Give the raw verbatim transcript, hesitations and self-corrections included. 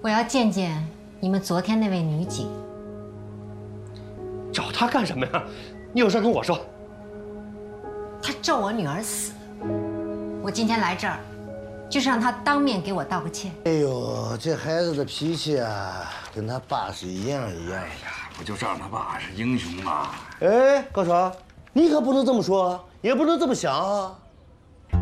我要见见你们昨天那位女警。 找她干什么呀？你有事跟我说。 她咒我女儿死，我今天来这儿，就是让她当面给我道个歉。 哎呦，这孩子的脾气啊，跟他爸是一样一样。 哎呀，不就仗他爸是英雄吗？ 哎，高爽，你可不能这么说，也不能这么想啊。